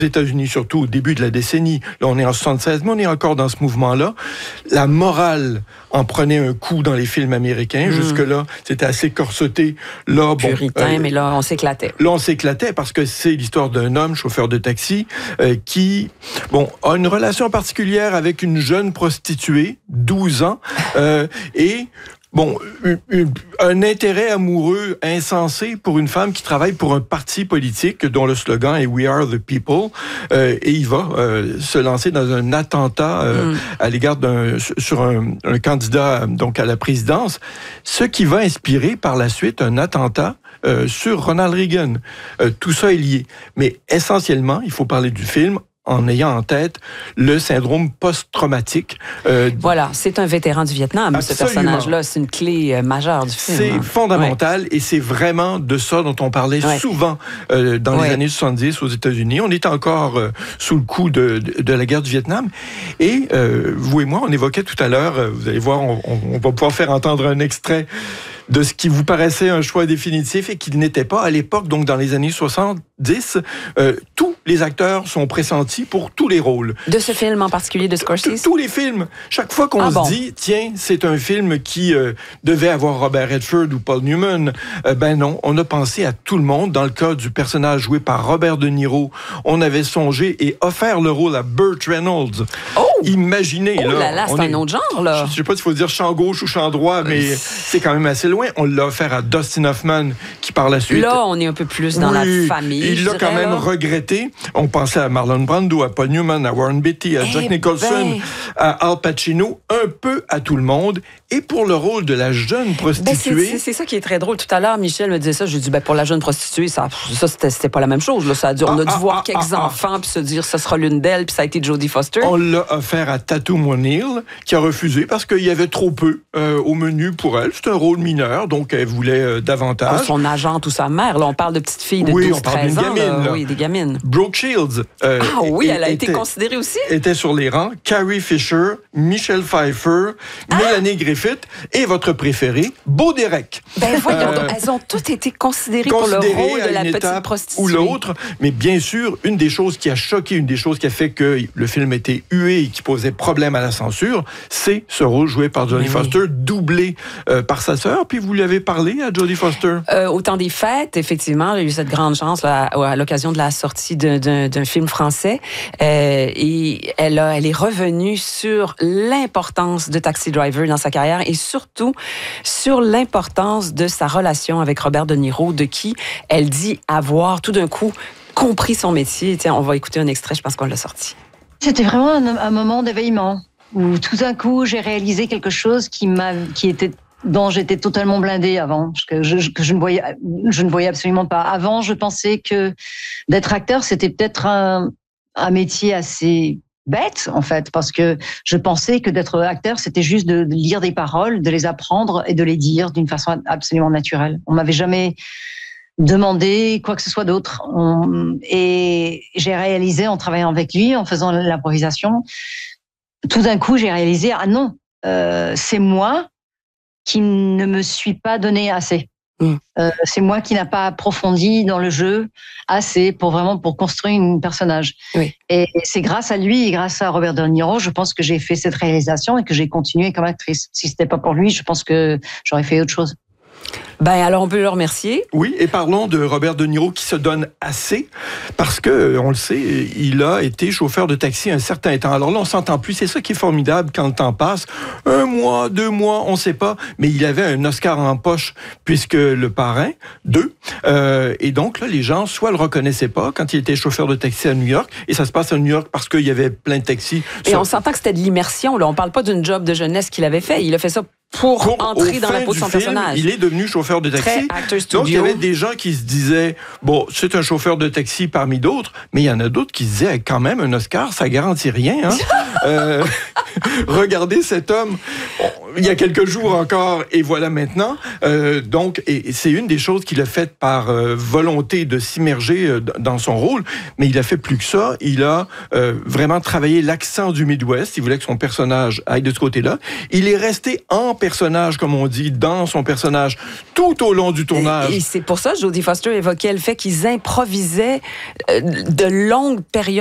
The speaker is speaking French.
aux États-Unis, surtout au début de la décennie. Là, on est en 76, mais on est encore dans ce mouvement-là. La morale en prenait un coup dans les films américains. Jusque-là, c'était assez corseté. Là, puritain, mais là, on s'éclatait. Là, on s'éclatait parce que c'est l'histoire d'un homme, chauffeur de taxi, qui, a une relation particulière avec une jeune prostituée, 12 ans, et... un intérêt amoureux insensé pour une femme qui travaille pour un parti politique dont le slogan est « We are the people ». Et il va se lancer dans un attentat à l'égard sur un candidat donc à la présidence, ce qui va inspirer par la suite un attentat sur Ronald Reagan. Tout ça est lié. Mais essentiellement, il faut parler du film en ayant en tête le syndrome post-traumatique. Voilà, c'est un vétéran du Vietnam, ce personnage-là. C'est une clé majeure du film. C'est fondamental et c'est vraiment de ça dont on parlait souvent dans les années 70 aux États-Unis. On est encore sous le coup de la guerre du Vietnam. Et vous et moi, on évoquait tout à l'heure, vous allez voir, on va pouvoir faire entendre un extrait de ce qui vous paraissait un choix définitif et qui n'était pas à l'époque, donc dans les années 70. Tous les acteurs sont pressentis pour tous les rôles. De ce film en particulier, de Scorsese? Tous les films. Chaque fois qu'on se dit, tiens, c'est un film qui devait avoir Robert Redford ou Paul Newman, ben non, on a pensé à tout le monde. Dans le cas du personnage joué par Robert De Niro, on avait songé et offert le rôle à Burt Reynolds. Oh! Imaginez, là, c'est un autre genre, là. Je sais pas s'il faut dire champ gauche ou champ droit, mais c'est quand même assez loin. On l'a offert à Dustin Hoffman, qui par la suite... Là, on est un peu plus dans la famille. Il l'a quand même regretté. On pensait à Marlon Brando, à Paul Newman, à Warren Beatty, à Jack Nicholson, à Al Pacino, un peu à tout le monde. Et pour le rôle de la jeune prostituée... C'est ça qui est très drôle. Tout à l'heure, Michel me disait ça. J'ai dit, pour la jeune prostituée, ça c'était pas la même chose. Là. On a dû voir quelques enfants puis se dire, ça sera l'une d'elles, puis ça a été Jodie Foster. On l'a offert à Tatum O'Neal, qui a refusé parce qu'il y avait trop peu au menu pour elle. C'est un rôle mineur, donc elle voulait davantage. Son agente ou sa mère, là, on parle de petites filles de 12-13 ans. Gamine, oui, des gamines. Brooke Shields. Elle a été considérée aussi. Était sur les rangs. Carrie Fisher, Michelle Pfeiffer, Melanie Griffith et votre préférée, Bo Derek. Voyons donc, elles ont toutes été considérées pour le rôle de la petite prostituée. Ou l'autre, mais bien sûr, une des choses qui a choqué, une des choses qui a fait que le film était hué et qui posait problème à la censure, c'est ce rôle joué par Jodie Foster, doublé par sa sœur. Puis vous lui avez parlé à Jodie Foster? Au temps des fêtes, effectivement, j'ai eu cette grande chance là, à l'occasion de la sortie d'un film français. Et elle est revenue sur l'importance de Taxi Driver dans sa carrière et surtout sur l'importance de sa relation avec Robert De Niro, de qui elle dit avoir tout d'un coup compris son métier. Tiens, on va écouter un extrait, je pense qu'on l'a sorti. C'était vraiment un moment d'éveillement où tout d'un coup j'ai réalisé quelque chose dont j'étais totalement blindée avant, que je ne voyais absolument pas. Avant, je pensais que d'être acteur, c'était peut-être un métier assez bête, en fait, parce que je pensais que d'être acteur, c'était juste de lire des paroles, de les apprendre et de les dire d'une façon absolument naturelle. On m'avait jamais demandé quoi que ce soit d'autre. Et j'ai réalisé, en travaillant avec lui, en faisant l'improvisation, tout d'un coup, j'ai réalisé, c'est moi qui ne me suis pas donné assez. C'est moi qui n'a pas approfondi dans le jeu assez pour construire un personnage. Oui. Et c'est grâce à lui et grâce à Robert De Niro, je pense que j'ai fait cette réalisation et que j'ai continué comme actrice. Si c'était pas pour lui, je pense que j'aurais fait autre chose. Alors on peut le remercier. Oui, et parlons de Robert De Niro qui se donne assez parce que, on le sait, il a été chauffeur de taxi un certain temps. Alors là, on s'entend plus. C'est ça qui est formidable quand le temps passe. 1 mois, 2 mois, on sait pas. Mais il avait un Oscar en poche puisque Le Parrain, 2. Et donc là, les gens soit le reconnaissaient pas quand il était chauffeur de taxi à New York. Et ça se passe à New York parce qu'il y avait plein de taxis. Et on s'entend que c'était de l'immersion. Là, on parle pas d'une job de jeunesse qu'il avait fait. Il a fait ça pour entrer dans la peau de son personnage. Il est devenu chauffeur de taxi. Donc, il y avait des gens qui se disaient, c'est un chauffeur de taxi parmi d'autres, mais il y en a d'autres qui se disaient, quand même, un Oscar, ça garantit rien. Hein? Regardez cet homme. il y a quelques jours encore, et voilà maintenant. Donc, et c'est une des choses qu'il a faites par volonté de s'immerger dans son rôle, mais il a fait plus que ça. Il a vraiment travaillé l'accent du Midwest. Il voulait que son personnage aille de ce côté-là. Il est resté en personnage, comme on dit, dans son personnage, tout au long du tournage. Et c'est pour ça que Jodie Foster évoquait le fait qu'ils improvisaient de longues périodes